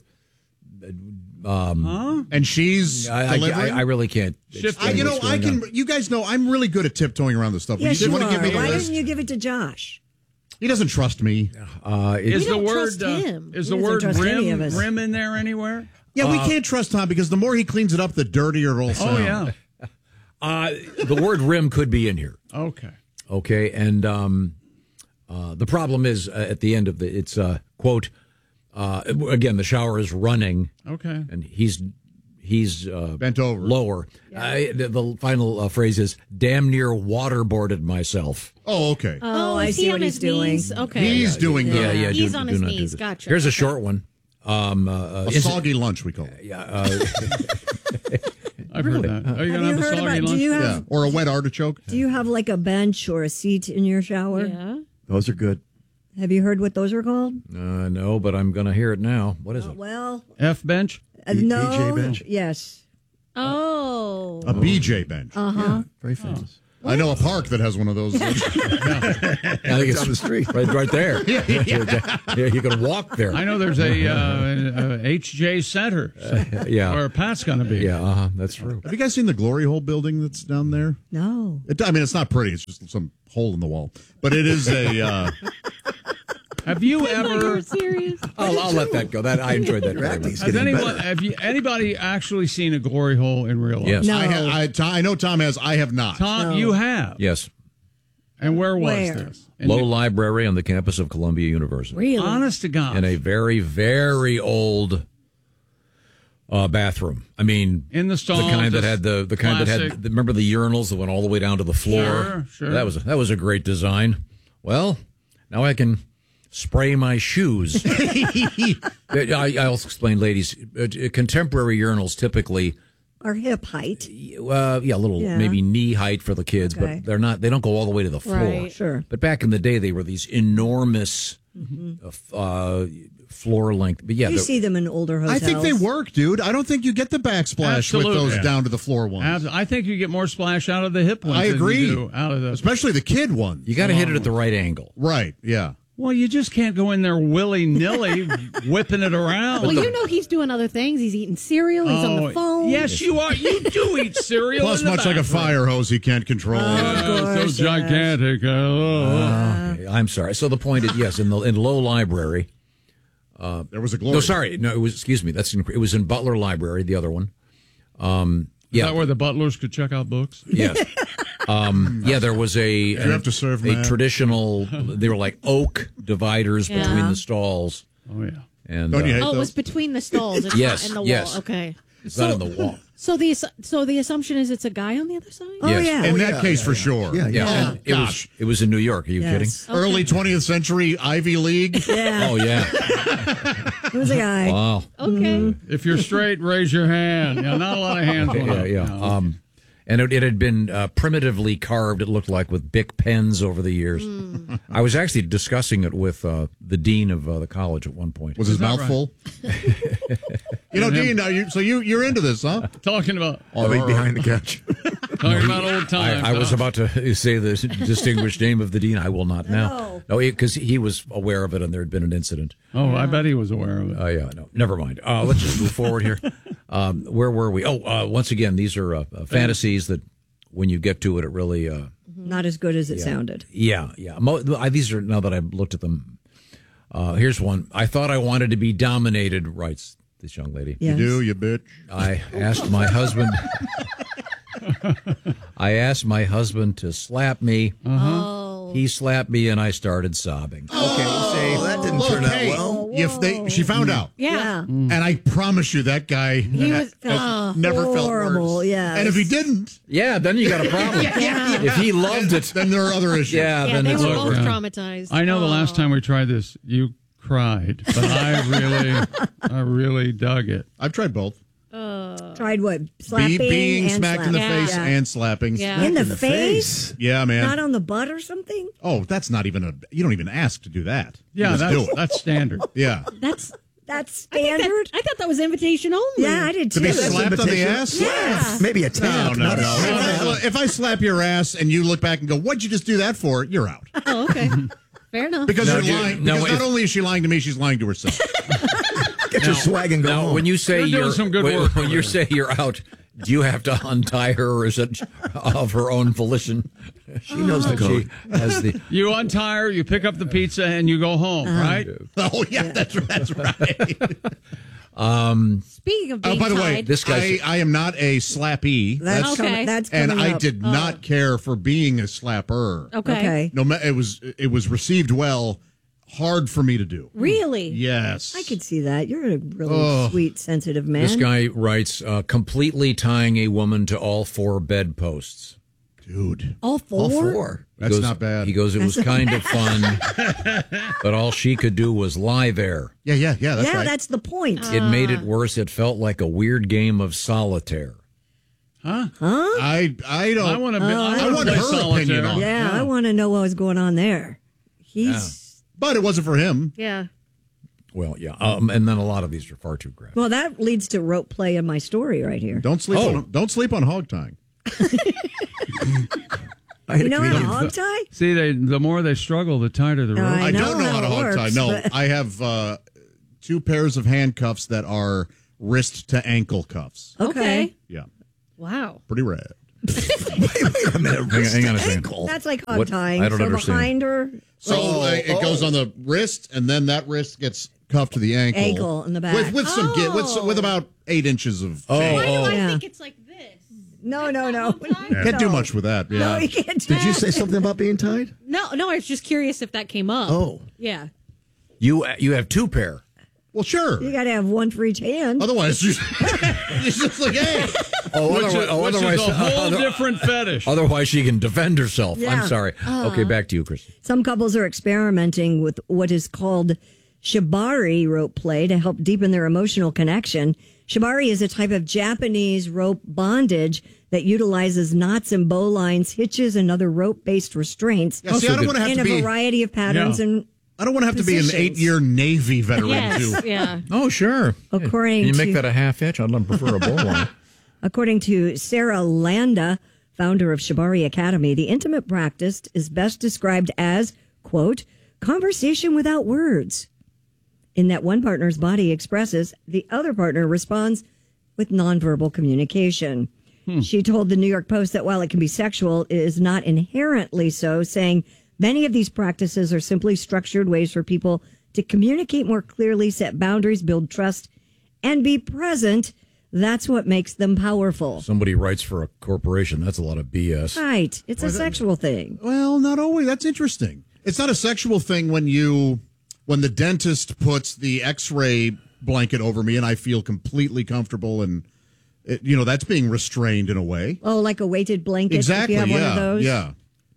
Um, huh? And she's I, I, delivering. I, I really can't. Shift- I, explain you know, what's I going can. on. You guys know I'm really good at tiptoeing around this stuff. Yes, you you want to are. give me a Why list? didn't you give it to Josh? He doesn't trust me. Uh, it- Is We the don't word trust uh, him. is He the doesn't word trust any of rim us. rim in there anywhere? Yeah, we can't trust Tom because the more he cleans it up, the dirtier it'll Oh sound. yeah. uh, the word rim could be in here. Okay. Okay, and um, uh, the problem is uh, at the end of the it's uh, quote uh, again the shower is running. Okay. And he's he's uh, Bent over. lower. I, the, the final uh, phrase is damn near waterboarded myself. Oh, okay. Oh, I is see he what on he's his doing. knees? Okay. He's doing Yeah, that. yeah. He's do, on do his not do knees. that. Gotcha. Here's a Okay. short one. Um, uh, a soggy lunch, we call it. Yeah. Uh, I've heard that. Are you Have going you to have a heard soggy about- do lunch? you have- Yeah, or a wet artichoke. Do you have like a bench or a seat in your shower? Yeah. Those are good. Have you heard what those are called? uh, no, but I'm going to hear it now. What is it? Well, F bench? uh, B- no. B J bench? Yes. Oh. A B J bench. Uh huh. Very famous. I know a park that has one of those. I think it's Down the street. right, right there. yeah, yeah, you can walk there. I know there's a, uh, a H J Center. Uh, yeah. Where Pat's going to be. Yeah, uh-huh, that's true. Have you guys seen the Glory Hole building that's down there? No. It, I mean, it's not pretty. It's just some hole in the wall. But it is a. Uh, Have you You're ever? serious? I'll, I'll let that go. That I enjoyed that. very much. Has anyone? Have you? Anybody actually seen a glory hole in real life? Yes. No. I, ha- I, Tom, I know Tom has. I have not. Tom, No. you have. Yes. And where was Where? this? In Low the- Library on the campus of Columbia University. Really? Honest to God. In a very, very old uh, bathroom. I mean, In the stall, the kind that just had the the kind that classic. had. Remember the urinals that went all the way down to the floor? Sure, sure. That was that was a great design. Well, now I can spray my shoes. I, I'll explain, ladies. Uh, Contemporary urinals typically. Our hip height. Uh, yeah, a little Yeah. maybe knee height for the kids, Okay. but they're not. They don't go all the way to the floor. Right. Sure. But back in the day, they were these enormous uh, f- uh, floor length. But yeah, You they're- see them in older I hotels. think they work, dude. I don't think you get the backsplash Absolutely. with those Yeah. down to the floor ones. Abs- I think you get more splash out of the hip ones. I than you agree. do out of the. Especially the kid ones. you got to hit it at the right angle. Right, yeah. Well, you just can't go in there willy nilly whipping it around. Well, you know he's doing other things. He's eating cereal. He's on Oh, the phone. Yes, you are. You do eat cereal. Plus, in the much like a bathroom. fire hose, he can't control. Uh, course, so gigantic. Uh, Oh, okay. I'm sorry. So the point is, yes, in the in Low Library. there was a glory. No, sorry. No, it was. Excuse me. That's in, it was in Butler Library. The other one. Um, Is yeah. that where the butlers could check out books? Yes. Um, yeah, there was a you have to serve, a man. traditional. They were like oak dividers Yeah. between the stalls. Oh yeah. And Don't you uh, hate Oh, it was those? between the stalls. It's Yes, not in the yes. wall. Okay. it's not in the wall. So the ass- so the assumption is it's a guy on the other side. Oh, Yes. yeah. In Oh, that yeah, case, yeah, for yeah. sure. Yeah, Yeah, yeah. and it was Gosh. it was in New York. Are you Yes. kidding? Early twentieth century Ivy League. Yeah. Oh yeah. It was a guy. Wow. Okay. If you're straight, raise your hand. Yeah, not a lot of hands. went Yeah, up. yeah. No. Um, and it, it had been uh, primitively carved, it looked like, with Bic pens over the years. Hmm. I was actually discussing it with uh, the dean of uh, the college at one point. Was his Is that mouth right? full? You know, Dean, now you, so you, you're into this, huh? Talking about I'll be behind the couch. talking about old times. I, I was huh? about to say the distinguished name of the dean. I will not now. No, because he was aware of it and there had been an incident. Oh, I bet he was aware of it. Oh, yeah, no, never mind. Uh, let's just move forward here. Um, where were we? Oh, uh, once again, these are uh, uh, fantasies that when you get to it, it really. Uh, Not as good as it Yeah. sounded. Yeah, yeah. Mo- I, these are, now that I've looked at them. Uh, here's one. I thought I wanted to be dominated, writes this young lady. Yes. You do, you bitch. I asked my husband. I asked my husband to slap me. Oh. He slapped me, and I started sobbing. Okay, see, that didn't Look, turn out hey, well. if they, she found out. Yeah. And I promise you, that guy He was has uh, never felt horrible, worse. yes. And if he didn't, Yeah, then you got a problem. Yeah. If he loved it, then there are other issues. yeah, Yeah, then they it's were over. both Yeah. traumatized. I know the Oh. last time we tried this, you cried, but I really, I really dug it. I've tried both. Tried what? Slapping Be, being and smacked in the slapping. face Yeah. and slapping. Yeah. In the, In the face? face. Yeah, man. Not on the butt or something? Oh, that's not even a. You don't even ask to do that. You Yeah, just that's do it. that's standard. Yeah. That's That's I think that- standard? I thought that was invitation only. Yeah, I did To too. be slapped on the invitation. ass? Yeah. Maybe a No, tap. no, not a no. slap. If I, if I slap your ass and you look back and go, "What'd you just do that for?" You're out Oh, okay. Fair enough. because No, you're you- lying. no, because if- not only is she lying to me, she's lying to herself. Get your swag and go Now, home. when you say You're doing you're some good when, work when over you there. say you're out, do you have to untie her, or is it of her own volition? She knows the code. She has the. You untie her, you pick up the pizza, and you go home, right? Oh yeah, that's that's right. Um, Speaking of Oh, being by the way, tied, This guy's- I, I am not a slappee. That's, Okay. coming, that's and coming I up. did Oh. not care for being a slapper. okay. Okay. No, ma- it was it was received well. Hard for me to do. Really? Yes, I could see that. You're a really Oh. sweet, sensitive man. This guy writes, uh, completely tying a woman to all four bedposts. Dude. All four? All four. That's He goes- not bad. He goes, it was That's kind not of fun, but all she could do was lie there. Yeah, yeah, yeah. That's yeah, right. that's the point. It made it worse. It felt like a weird game of solitaire. Huh? Huh? I I don't. I want to. Oh, I, I wanna want play her solitaire. opinion on it. Yeah, I want to know what was going on there. He's But it wasn't for him. Yeah. Well, yeah, um, and then a lot of these are far too graphic. well. That leads to rope play in my story right here. Don't sleep. Oh. On, don't sleep on hog tying. I had You a know how to comedian- hog tie? See, they the more they struggle, the tighter the rope. I I know don't know how how to it hog works, tie. No, but- I have uh, two pairs of handcuffs that are wrist to ankle cuffs. Okay. Yeah, Wow. pretty rad. wait, wait a minute. Hang, hang on a second. Ankle. That's like hog What? tying. I don't so understand. behind her, So Oh, uh, it goes oh. on the wrist, and then that wrist gets cuffed to the ankle. Ankle in the back. with with some gi- with some- with about eight inches of. Oh, chain. Why do I Yeah. think it's like this? no, no, no. Can't do much with that. Yeah. No, you can't do Did you say something about being tied? No, no, I was just curious if that came up. Oh. Yeah. You you have two pair. Well, sure. You got to have one for each hand. Otherwise, you- it's just like, hey, Oh, Which, otherwise, is, oh, which otherwise, is a whole other- different fetish. Otherwise, she can defend herself. Yeah. I'm sorry. Okay, back to you, Chris. Some couples are experimenting with what is called shibari rope play to help deepen their emotional connection. Shibari is a type of Japanese rope bondage that utilizes knots and bowlines, hitches, and other rope-based restraints Yeah, see, I don't want to have in to a be. variety of patterns Yeah. and I don't want to have to be an positions. eight-year Navy veteran Yes. too. Yeah. Oh, sure. According Can you make to- that a half inch? I'd prefer a bowl line. According to Sarah Landa, founder of Shibari Academy, the intimate practice is best described as, quote, conversation without words, in that one partner's body expresses, the other partner responds with nonverbal communication. She told the New York Post that while it can be sexual, it is not inherently so, saying many of these practices are simply structured ways for people to communicate more clearly, set boundaries, build trust, and be present. That's what makes them powerful. Somebody writes for a corporation. That's a lot of B S. Right. It's a sexual thing. Well, not always. That's interesting. It's not a sexual thing when you when the dentist puts the X-ray blanket over me and I feel completely comfortable and it, you know that's being restrained in a way. Oh, like a weighted blanket. Exactly. If you have yeah. one of those. Yeah.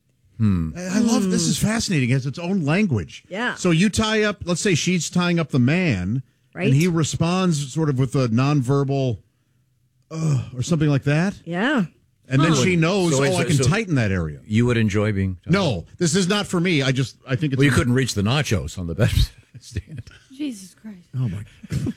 Hmm. I love this. Is fascinating. It has its own language. Yeah. So you tie up. Let's say she's tying up the man, Right. and he responds sort of with a nonverbal, uh, or something like that. Yeah. And then Huh. she knows, So oh, is I it- can so- tighten that area. You would enjoy being. No, this is not for me. I just, I think it's. Well, you couldn't reach the nachos on the bed stand. Jesus Christ. Oh my!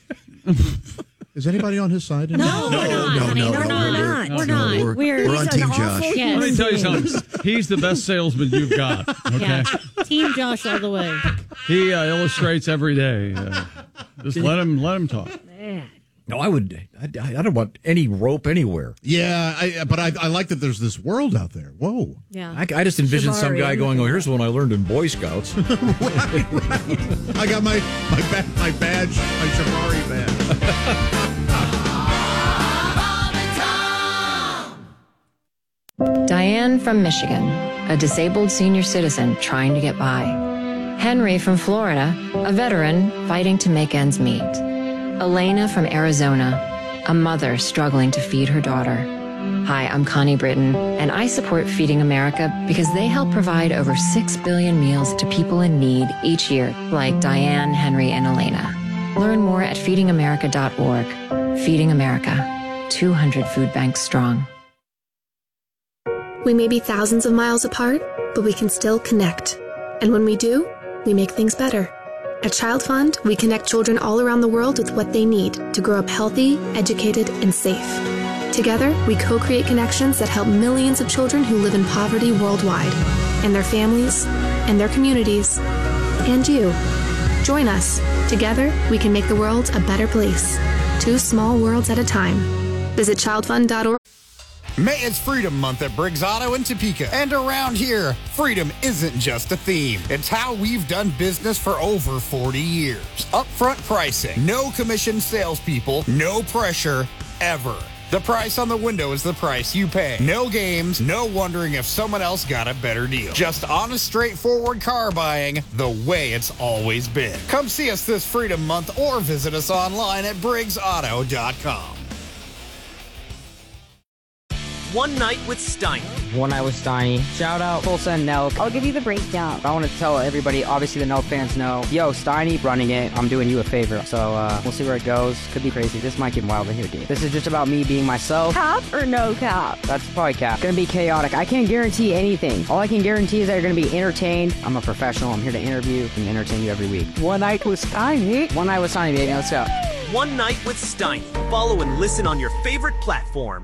Is anybody on his side? No, No, we're not, no, honey. no, We're no, not. we're- We're no, not. we're- We're, we're on He's an Team awful Josh. Yes. Let me tell you something. He's the best salesman you've got. Okay, Yeah. Team Josh all the way. he uh, illustrates every day. Uh, just let him let him talk. Man. No, I would. I, I don't want any rope anywhere. Yeah, I, but I, I like that there's this world out there. Whoa. Yeah. I, I just envisioned some Shibari, guy I'm going, looking "Oh, here's one I learned in Boy Scouts." I got my my ba- my badge, my Shibari badge. Diane from Michigan, a disabled senior citizen trying to get by. Henry from Florida, a veteran fighting to make ends meet. Elena from Arizona, a mother struggling to feed her daughter. Hi, I'm Connie Britton, and I support Feeding America because they help provide over six billion meals to people in need each year, like Diane, Henry, and Elena. Learn more at feeding america dot org. Feeding America, two hundred food banks strong. We may be thousands of miles apart, but we can still connect. And when we do, we make things better. At Child Fund, we connect children all around the world with what they need to grow up healthy, educated, and safe. Together, we co-create connections that help millions of children who live in poverty worldwide, and their families, and their communities, and you. Join us. Together, we can make the world a better place. Two small worlds at a time. Visit child fund dot org. May is Freedom Month at Briggs Auto in Topeka. And around here, freedom isn't just a theme. It's how we've done business for over forty years. Upfront pricing, no commission salespeople, no pressure, ever. The price on the window is the price you pay. No games, no wondering if someone else got a better deal. Just honest, straightforward car buying the way it's always been. Come see us this Freedom Month or visit us online at briggs auto dot com. One Night with Steiny. One Night with Steiny. Shout out Full Send Nelk. I'll give you the breakdown. I want to tell everybody, obviously the Nelk fans know, yo, Steiny running it, I'm doing you a favor. So uh, we'll see where it goes. Could be crazy. This might get wild in here, dude. This is just about me being myself. Cap or no cap? That's probably cap. Gonna be chaotic. I can't guarantee anything. All I can guarantee is that you're gonna be entertained. I'm a professional. I'm here to interview and entertain you every week. One Night with Steiny. One Night with Steiny, baby. Let's go. One Night with Steiny. Follow and listen on your favorite platform.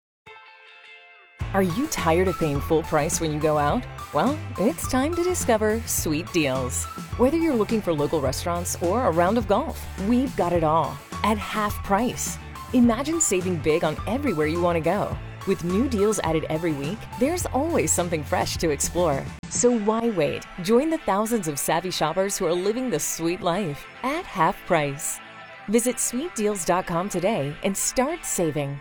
Are you tired of paying full price when you go out? Well, it's time to discover Sweet Deals. Whether you're looking for local restaurants or a round of golf, we've got it all at half price. Imagine saving big on everywhere you want to go. With new deals added every week, there's always something fresh to explore. So why wait? Join the thousands of savvy shoppers who are living the sweet life at half price. Visit sweet deals dot com today and start saving.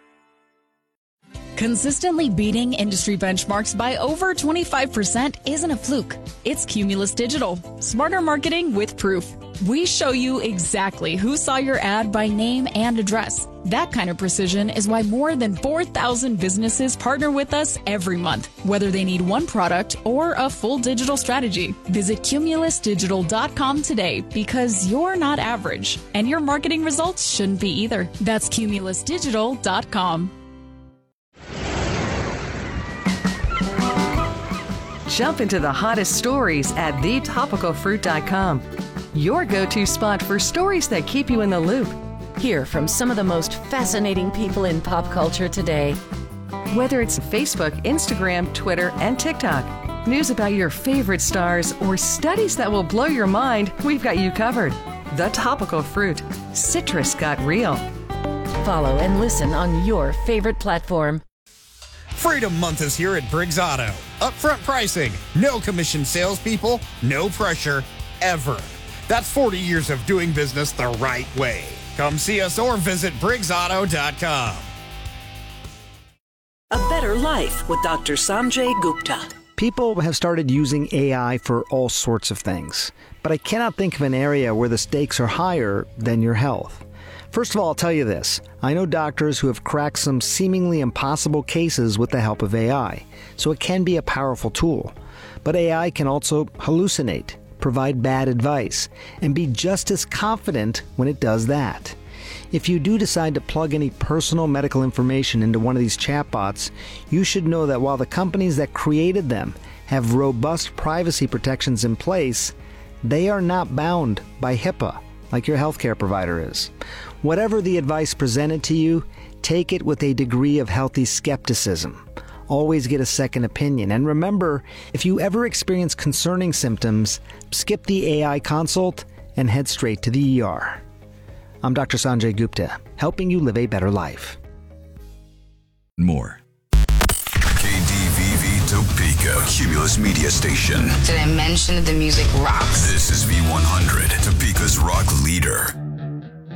Consistently beating industry benchmarks by over twenty-five percent isn't a fluke. It's Cumulus Digital. Smarter marketing with proof. We show you exactly who saw your ad by name and address. That kind of precision is why more than four thousand businesses partner with us every month, whether they need one product or a full digital strategy. Visit cumulus digital dot com today because you're not average, and your marketing results shouldn't be either. That's cumulus digital dot com. Jump into the hottest stories at the topical fruit dot com. Your go-to spot for stories that keep you in the loop. Hear from some of the most fascinating people in pop culture today. Whether it's Facebook, Instagram, Twitter, and TikTok, news about your favorite stars, or studies that will blow your mind, we've got you covered. The Topical Fruit. Citrus got real. Follow and listen on your favorite platform. Freedom Month is here at Briggs Auto. Upfront pricing, no commission salespeople, no pressure, ever. That's forty years of doing business the right way. Come see us or visit briggs auto dot com. A Better Life with Doctor Sanjay Gupta. People have started using A I for all sorts of things, but I cannot think of an area where the stakes are higher than your health. First of all, I'll tell you this. I know doctors who have cracked some seemingly impossible cases with the help of A I, so it can be a powerful tool. But A I can also hallucinate, provide bad advice, and be just as confident when it does that. If you do decide to plug any personal medical information into one of these chatbots, you should know that while the companies that created them have robust privacy protections in place, they are not bound by HIPAA like your healthcare provider is. Whatever the advice presented to you, take it with a degree of healthy skepticism. Always get a second opinion. And remember, if you ever experience concerning symptoms, skip the A I consult and head straight to the E R. I'm Doctor Sanjay Gupta, helping you live a better life. More. K D V V Topeka, Cumulus Media Station. Did I mention that the music rocks? This is V one hundred, Topeka's rock leader.